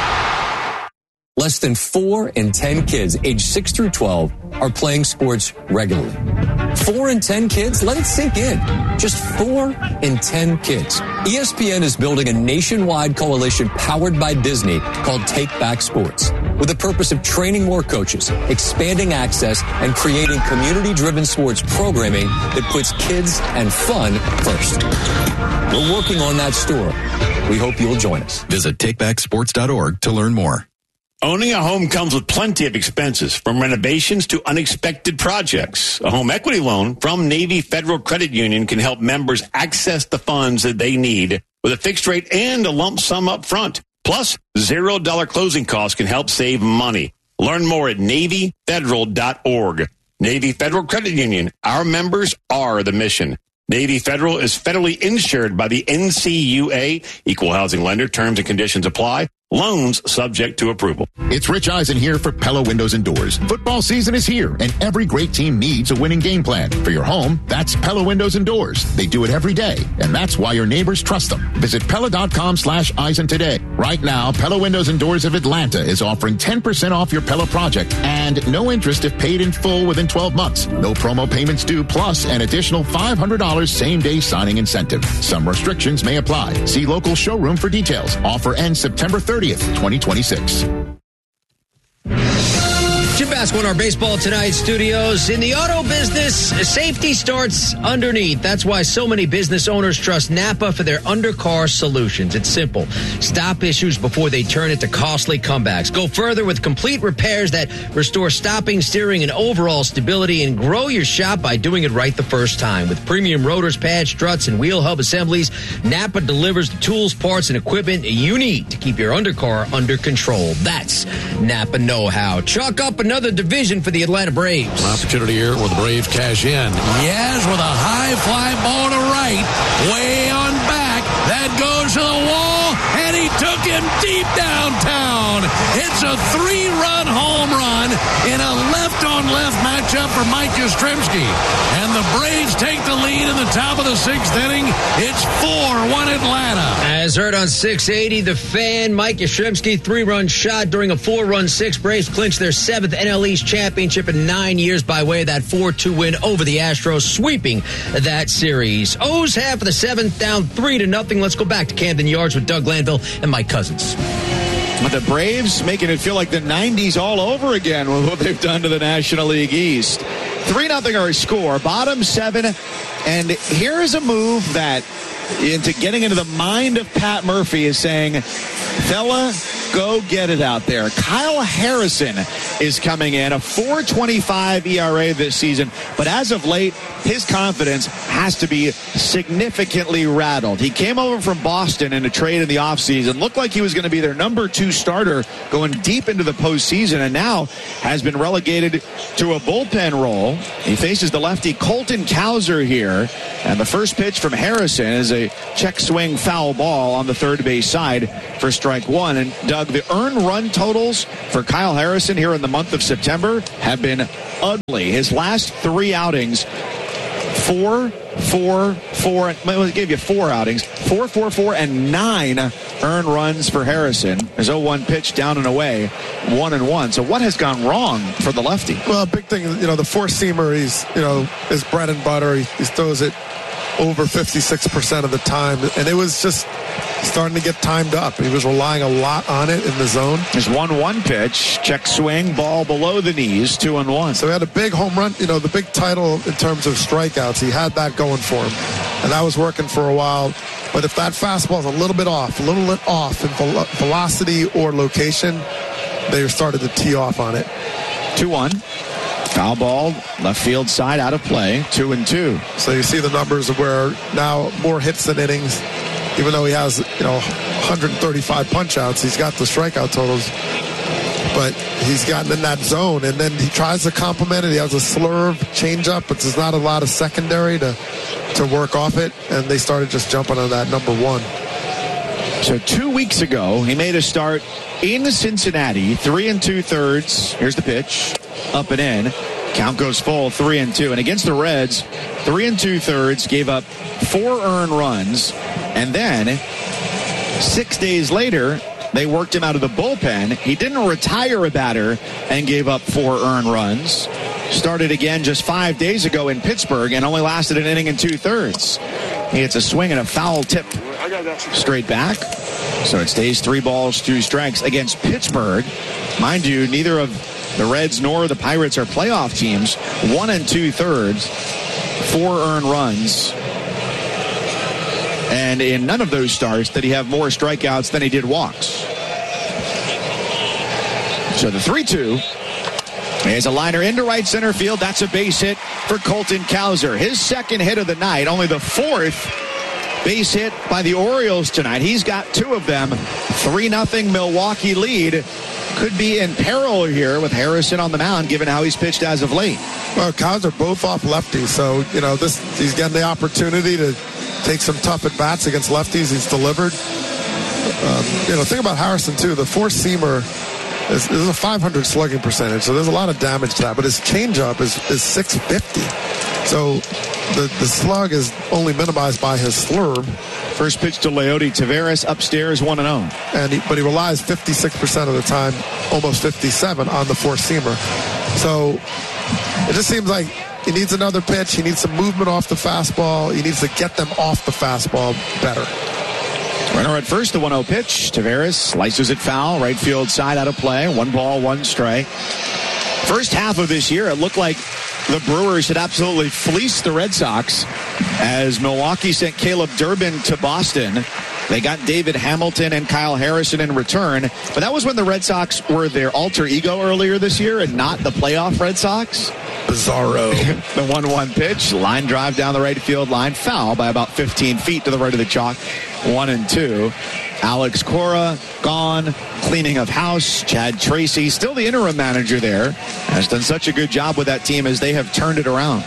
Less than four in ten kids aged six through twelve are playing sports regularly. Four in ten kids? Let it sink in. Just four in ten kids. E S P N is building a nationwide coalition powered by Disney called Take Back Sports, with the purpose of training more coaches, expanding access, and creating community-driven sports programming that puts kids and fun first. We're working on that story. We hope you'll join us. Visit take back sports dot org to learn more. Owning a home comes with plenty of expenses, from renovations to unexpected projects. A home equity loan from Navy Federal Credit Union can help members access the funds that they need with a fixed rate and a lump sum up front. Plus, zero dollar closing costs can help save money. Learn more at navy federal dot org. Navy Federal Credit Union. Our members are the mission. Navy Federal is federally insured by the N C U A. Equal housing lender. Terms and conditions apply. Loans subject to approval. It's Rich Eisen here for Pella Windows and Doors. Football season is here, and every great team needs a winning game plan. For your home, that's Pella Windows and Doors. They do it every day, and that's why your neighbors trust them. Visit Pella.com slash Eisen today. Right now, Pella Windows and Doors of Atlanta is offering ten percent off your Pella project and no interest if paid in full within twelve months. No promo payments due, plus an additional five hundred dollars same-day signing incentive. Some restrictions may apply. See local showroom for details. Offer ends September thirtieth, twenty twenty-six. Jim Basco in our Baseball Tonight studios. In the auto business, safety starts underneath. That's why so many business owners trust Napa for their undercar solutions. It's simple. Stop issues before they turn into costly comebacks. Go further with complete repairs that restore stopping, steering, and overall stability, and grow your shop by doing it right the first time. With premium rotors, pads, struts, and wheel hub assemblies, Napa delivers the tools, parts, and equipment you need to keep your undercar under control. That's Napa know-how. Chalk up another division for the Atlanta Braves. An opportunity here where the Braves cash in. Yes, with a high fly ball to right, way on back. That goes to the wall, and he took him deep downtown. It's a three-run home run in a left-on-left matchup for Mike Yastrzemski. And the Braves take the lead in the top of the sixth inning. It's four one Atlanta. As heard on six eighty, The Fan, Mike Yastrzemski, three-run shot during a four-run six. Braves clinch their seventh N L East championship in nine years by way of that four two win over the Astros, sweeping that series. O's half of the seventh, down three to nothing. Let's go back to Camden Yards with Doug Glanville and Mike Cousins. The Braves making it feel like the nineties all over again with what they've done to the National League East. three nothing our score, bottom seven. And here is a move that, into getting into the mind of Pat Murphy, is saying, fella, go get it out there. Kyle Harrison is coming in, a four twenty-five E R A this season. But as of late, his confidence has to be significantly rattled. He came over from Boston in a trade in the offseason, looked like he was going to be their number two starter going deep into the postseason, and now has been relegated to a bullpen role. He faces the lefty Colton Cowser here, and the first pitch from Harrison is a check swing foul ball on the third base side for strike one. And Doug, the earned run totals for Kyle Harrison here in the month of September have been ugly. His last three outings, four, four, four, well, it gave you four outings, four, four, four, and nine earned runs for Harrison. His oh one pitch down and away, one and one. So what has gone wrong for the lefty? Well, a big thing, you know, the four-seamer, he's, you know, his bread and butter. He, he throws it over fifty-six percent of the time, and it was just starting to get timed up. He was relying a lot on it in the zone. His one one pitch, check swing, ball below the knees, two and one. So he had a big home run, you know, the big title in terms of strikeouts. He had that going for him, and that was working for a while. But if that fastball is a little bit off, a little bit off in vel- velocity or location, they started to tee off on it. two one. Foul ball, left field side, out of play, two and two. So you see the numbers of where now more hits than innings. Even though he has, you know, one hundred thirty-five punch outs, he's got the strikeout totals. But he's gotten in that zone, and then he tries to complement it. He has a slurve, changeup, but there's not a lot of secondary to to work off it, and they started just jumping on that number one. So two weeks ago, he made a start in Cincinnati, three and two thirds. Here's the pitch, up and in. Count goes full, three and two. And against the Reds, three and two thirds, gave up four earned runs. And then six days later, they worked him out of the bullpen. He didn't retire a batter and gave up four earned runs. Started again just five days ago in Pittsburgh and only lasted an inning and two thirds. He hits a swing and a foul tip straight back. So it stays three balls, two strikes against Pittsburgh. Mind you, neither of the Reds nor the Pirates are playoff teams. One and two thirds, four earned runs. And in none of those starts did he have more strikeouts than he did walks. So the three two. There's a liner into right center field. That's a base hit for Colton Cowser. His second hit of the night, only the fourth base hit by the Orioles tonight. He's got two of them. three nothing Milwaukee lead. Could be in peril here with Harrison on the mound, given how he's pitched as of late. Well, Cows are both off lefties, so, you know, this he's getting the opportunity to take some tough at-bats against lefties. He's delivered. Um, you know, think about Harrison, too. The four-seamer is, is a five hundred slugging percentage, so there's a lot of damage to that. But his changeup is, is six fifty. So the, the slug is only minimized by his slurve. First pitch to Leody Taveras, upstairs, one and oh. And he, but he relies fifty-six percent of the time, almost fifty-seven, on the four-seamer. So it just seems like he needs another pitch. He needs some movement off the fastball. He needs to get them off the fastball better. Runner at first, the one oh pitch. Taveras slices it foul, right field side, out of play. One ball, one strike. First half of this year, it looked like the Brewers had absolutely fleeced the Red Sox as Milwaukee sent Caleb Durbin to Boston. They got David Hamilton and Kyle Harrison in return. But that was when the Red Sox were their alter ego earlier this year and not the playoff Red Sox. Bizarro. The one one pitch, line drive down the right field line, foul by about fifteen feet to the right of the chalk. One and two. Alex Cora gone, cleaning of house. Chad Tracy, still the interim manager there, has done such a good job with that team as they have turned it around.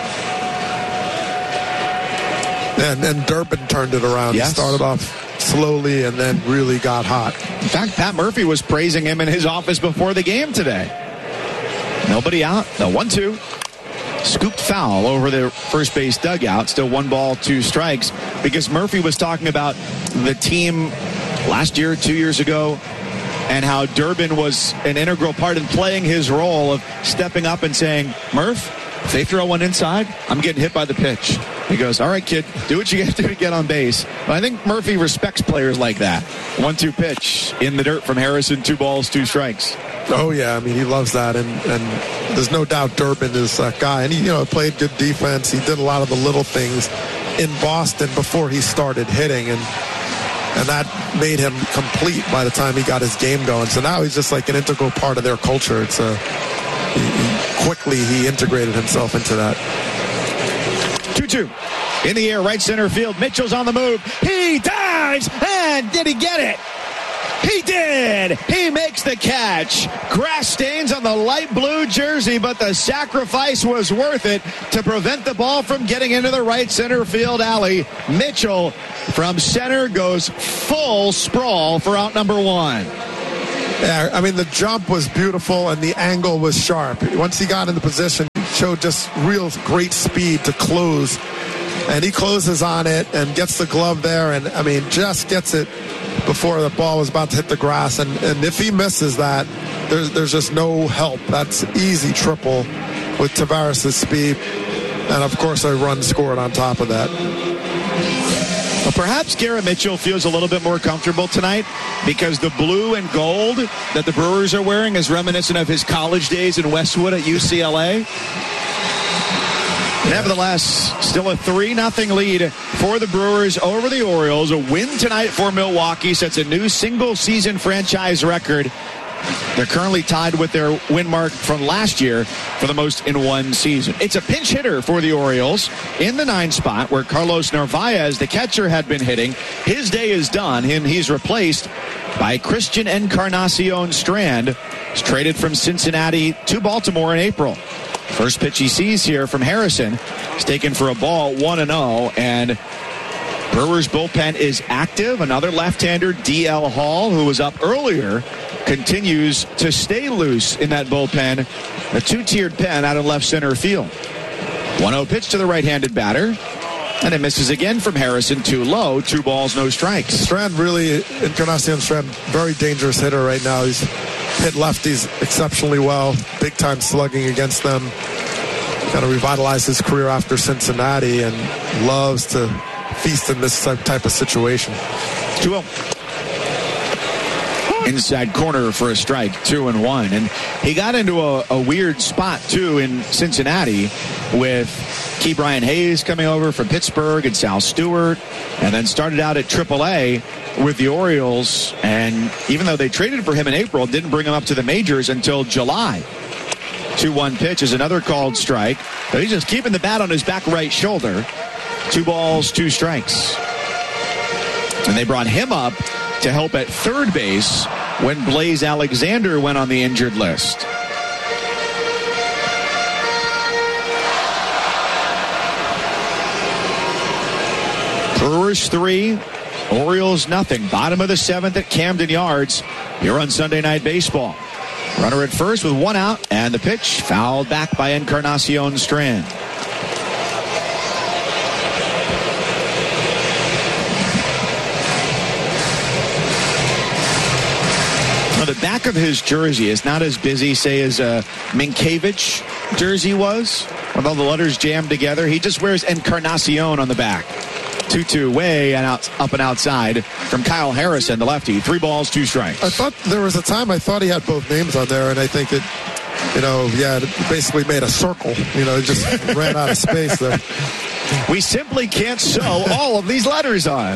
And then Durbin turned it around. Yes. He started off slowly and then really got hot. In fact, Pat Murphy was praising him in his office before the game today. Nobody out. The one two. Scooped foul over the first base dugout. Still one ball, two strikes. Because Murphy was talking about the team last year, two years ago, and how Durbin was an integral part in playing his role of stepping up and saying, Murph, if they throw one inside, I'm getting hit by the pitch. He goes, all right, kid, do what you have to do to get on base. But I think Murphy respects players like that. One two pitch in the dirt from Harrison, two balls, two strikes. Oh, yeah. I mean, he loves that. And, and there's no doubt Durbin is that guy. And he, you know, played good defense. He did a lot of the little things in Boston before he started hitting. And and that made him complete by the time he got his game going. So now he's just like an integral part of their culture. It's a, he, he, quickly he integrated himself into that. two two. In the air, right center field. Mitchell's on the move. He dives. And did he get it? He did. He makes the catch. Grass stains on the light blue jersey, but the sacrifice was worth it to prevent the ball from getting into the right center field alley. Mitchell from center goes full sprawl for out number one. Yeah, I mean, the jump was beautiful and the angle was sharp. Once he got in the position, he showed just real great speed to close. And he closes on it and gets the glove there. And, I mean, just gets it before the ball was about to hit the grass. And, and if he misses that, there's, there's just no help. That's easy triple with Tavares' speed. And, of course, a run scored on top of that. Well, perhaps Garrett Mitchell feels a little bit more comfortable tonight because the blue and gold that the Brewers are wearing is reminiscent of his college days in Westwood at U C L A. Nevertheless, still a three nothing lead for the Brewers over the Orioles. A win tonight for Milwaukee sets a new single-season franchise record. They're currently tied with their win mark from last year for the most in one season. It's a pinch hitter for the Orioles in the nine spot where Carlos Narvaez, the catcher, had been hitting. His day is done, and he's replaced by Christian Encarnacion Strand. He's traded from Cincinnati to Baltimore in April. First pitch he sees here from Harrison is taken for a ball, one and oh, and Brewers bullpen is active. Another left-hander, D L Hall, who was up earlier, continues to stay loose in that bullpen. A two-tiered pen out of left center field. one oh pitch to the right-handed batter. And it misses again from Harrison, too low. Two balls, no strikes. Strand really, Encarnacion Strand, very dangerous hitter right now. He's hit lefties exceptionally well. Big-time slugging against them. Kind of revitalized his career after Cincinnati and loves to feast in this type of situation. two oh. Inside corner for a strike, two and one. And he got into a, a weird spot, too, in Cincinnati with Key Brian Hayes coming over from Pittsburgh and Sal Stewart, and then started out at triple A with the Orioles. And even though they traded for him in April, didn't bring him up to the majors until July. two one pitch is another called strike. But he's just keeping the bat on his back right shoulder. Two balls, two strikes. And they brought him up to help at third base when Blaze Alexander went on the injured list. Brewers three, Orioles nothing. Bottom of the seventh at Camden Yards. Here on Sunday Night Baseball. Runner at first with one out, and the pitch fouled back by Encarnacion Strand. Now, the back of his jersey is not as busy, say, as a Minkiewicz jersey was, with all the letters jammed together. He just wears Encarnacion on the back. two two way and out, up and outside from Kyle Harrison, the lefty. Three balls, two strikes. I thought there was a time I thought he had both names on there, and I think it, you know, yeah, it basically made a circle. You know, it just ran out of space there. We simply can't sew all of these letters on.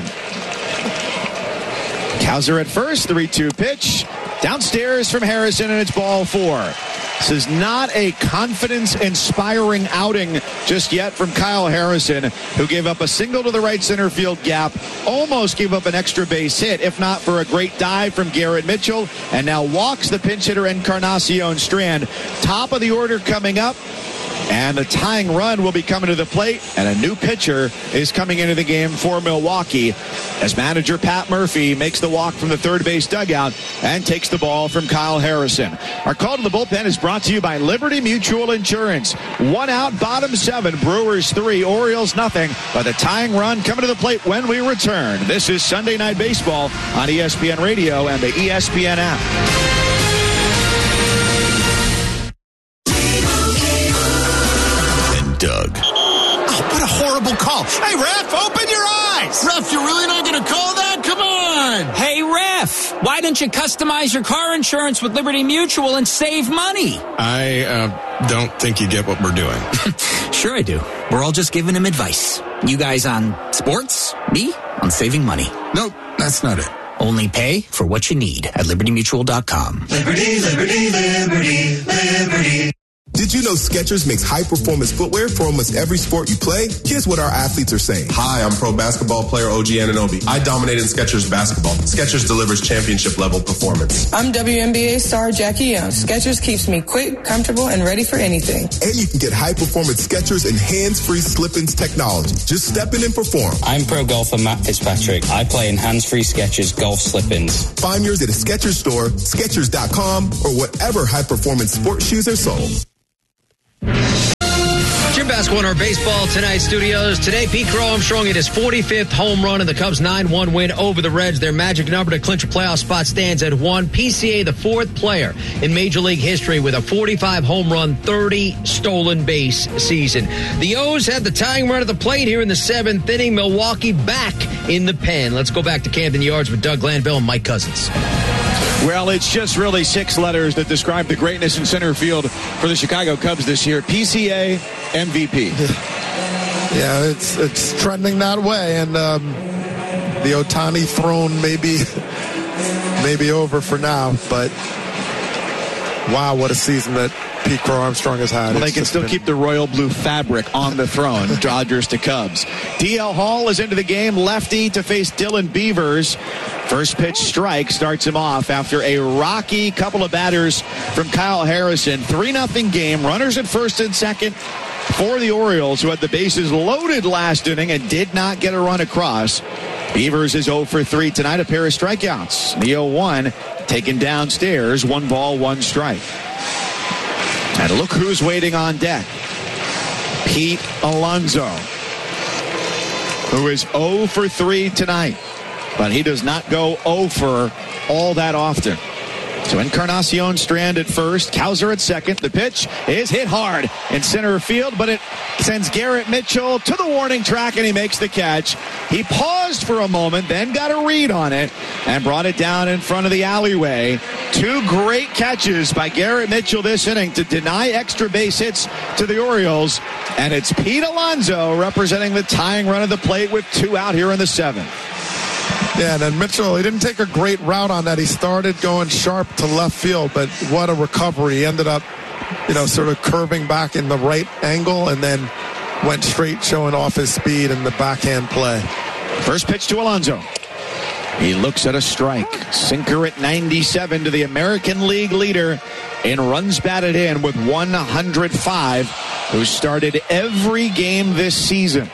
Cowser at first, three two pitch. Downstairs from Harrison, and it's ball four. This is not a confidence-inspiring outing just yet from Kyle Harrison, who gave up a single to the right center field gap, almost gave up an extra base hit, if not for a great dive from Garrett Mitchell, and now walks the pinch hitter Encarnacion Strand. Top of the order coming up, and the tying run will be coming to the plate, and a new pitcher is coming into the game for Milwaukee as manager Pat Murphy makes the walk from the third base dugout and takes the ball from Kyle Harrison. Our call to the bullpen is brought to you by Liberty Mutual Insurance. One out, bottom seven, Brewers three, Orioles nothing, but the tying run coming to the plate when we return. This is Sunday Night Baseball on E S P N Radio and the E S P N app. Doug. Oh, what a horrible call. Hey, ref, open your eyes. Ref, you're really not going to call that? Come on. Hey, ref, why don't you customize your car insurance with Liberty Mutual and save money? I uh, don't think you get what we're doing. Sure I do. We're all just giving him advice. You guys on sports, me on saving money. Nope, that's not it. Only pay for what you need at liberty mutual dot com. Liberty, liberty, liberty, liberty. Did you know Skechers makes high-performance footwear for almost every sport you play? Here's what our athletes are saying. Hi, I'm pro basketball player O G Anunoby. I dominated in Skechers basketball. Skechers delivers championship-level performance. I'm W N B A star Jackie Young. Skechers keeps me quick, comfortable, and ready for anything. And you can get high-performance Skechers and hands-free slip-ins technology. Just step in and perform. I'm pro golfer Matt Fitzpatrick. I play in hands-free Skechers golf slip-ins. Find yours at a Skechers store, Skechers dot com, or whatever high-performance sports shoes are sold. Jim Basketball in our baseball tonight studios. Today, Pete Crow Armstrong hit his forty-fifth home run in the Cubs' nine one win over the Reds. Their magic number to clinch a playoff spot stands at one. P C A, the fourth player in Major League history with a forty-five home run, thirty stolen base season. The O's had the tying run at the plate here in the seventh inning. Milwaukee back in the pen. Let's go back to Camden Yards with Doug Glanville and Mike Cousins. Well, it's just really six letters that describe the greatness in center field for the Chicago Cubs this year. P C A, M V P. Yeah, it's it's trending that way, and um, the Ohtani throne may be, may be over for now, but wow, what a season that Pete Crow Armstrong has had. Well, they can still been... keep the royal blue fabric on the throne. Dodgers to Cubs. D L Hall is into the game. Lefty to face Dylan Beavers. First pitch strike starts him off after a rocky couple of batters from Kyle Harrison. three nothing game. Runners at first and second for the Orioles, who had the bases loaded last inning and did not get a run across. Beavers is oh for three tonight. A pair of strikeouts. The oh one taken downstairs. One ball, one strike. And look who's waiting on deck. Pete Alonso, who is oh for three tonight. But he does not go oh for all that often. So Encarnacion Strand at first, Kowser at second. The pitch is hit hard in center field, but it sends Garrett Mitchell to the warning track, and he makes the catch. He paused for a moment, then got a read on it, and brought it down in front of the alleyway. Two great catches by Garrett Mitchell this inning to deny extra base hits to the Orioles, and it's Pete Alonso representing the tying run of the plate with two out here in the seventh. Yeah, and then Mitchell, he didn't take a great route on that. He started going sharp to left field, but what a recovery. He ended up, you know, sort of curving back in the right angle and then went straight, showing off his speed in the backhand play. First pitch to Alonso. He looks at a strike. Sinker at ninety-seven to the American League leader in runs batted in with one hundred five, who started every game this season.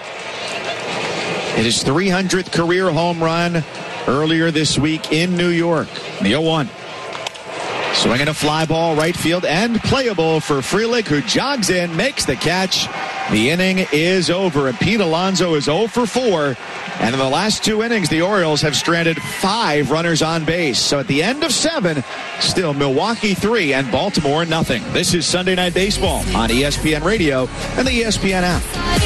It is three hundredth career home run earlier this week in New York. The oh one. Swinging a fly ball right field and playable for Frelick, who jogs in, makes the catch. The inning is over, and Pete Alonso is oh for four. And in the last two innings, the Orioles have stranded five runners on base. So at the end of seven, still Milwaukee three and Baltimore nothing. This is Sunday Night Baseball on E S P N Radio and the E S P N app.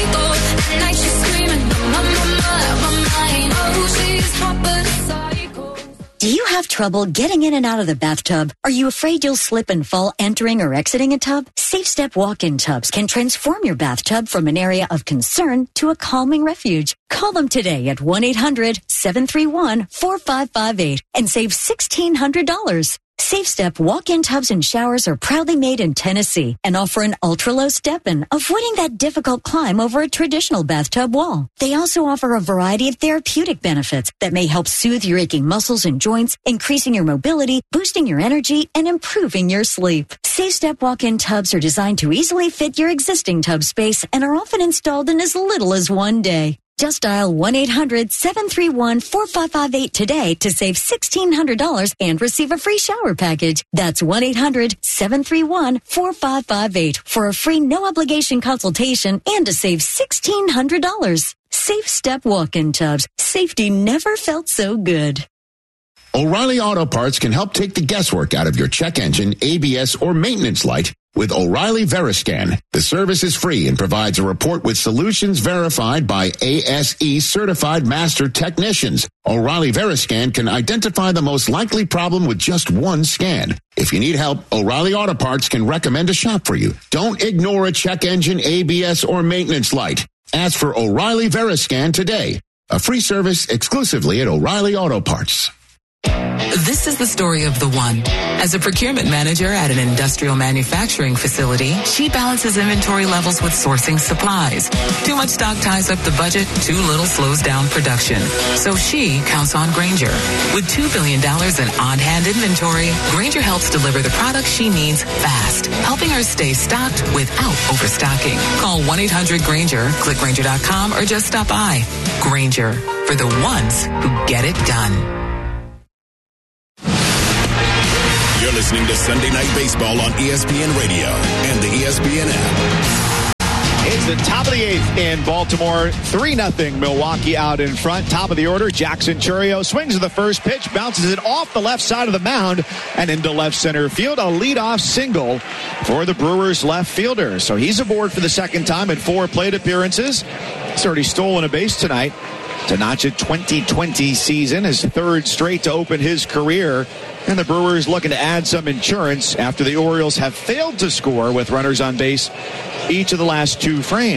Do you have trouble getting in and out of the bathtub? Are you afraid you'll slip and fall entering or exiting a tub? Safe Step walk-in tubs can transform your bathtub from an area of concern to a calming refuge. Call them today at one eight hundred seven three one four five five eight and save sixteen hundred dollars. Safe Step walk-in tubs and showers are proudly made in Tennessee and offer an ultra-low step-in, avoiding that difficult climb over a traditional bathtub wall. They also offer a variety of therapeutic benefits that may help soothe your aching muscles and joints, increasing your mobility, boosting your energy, and improving your sleep. Safe Step walk-in tubs are designed to easily fit your existing tub space and are often installed in as little as one day. Just dial one eight hundred seven three one four five five eight today to save sixteen hundred dollars and receive a free shower package. That's one eight hundred seven three one four five five eight for a free no-obligation consultation and to save sixteen hundred dollars. Safe Step walk-in tubs. Safety never felt so good. O'Reilly Auto Parts can help take the guesswork out of your check engine, A B S, or maintenance light with O'Reilly Veriscan. The service is free and provides a report with solutions verified by A S E certified master technicians. O'Reilly Veriscan can identify the most likely problem with just one scan. If you need help, O'Reilly Auto Parts can recommend a shop for you. Don't ignore a check engine, A B S, or maintenance light. Ask for O'Reilly Veriscan today. A free service exclusively at O'Reilly Auto Parts. This is the story of the one. As a procurement manager at an industrial manufacturing facility, she balances inventory levels with sourcing supplies. Too much stock ties up the budget, too little slows down production. So she counts on Grainger. With two billion dollars in on-hand inventory, Grainger helps deliver the products she needs fast, helping her stay stocked without overstocking. Call one eight hundred Grainger, click Grainger dot com, or just stop by. Grainger, for the ones who get it done. You're listening to Sunday Night Baseball on E S P N Radio and the E S P N app. It's the top of the eighth in Baltimore. three nothing Milwaukee out in front. Top of the order, Jackson Chourio swings at the first pitch, bounces it off the left side of the mound and into left center field. A leadoff single for the Brewers left fielder. So he's aboard for the second time in four plate appearances. He's already stolen a base tonight to notch a twenty twenty season, his third straight to open his career. And the Brewers looking to add some insurance after the Orioles have failed to score with runners on base each of the last two frames.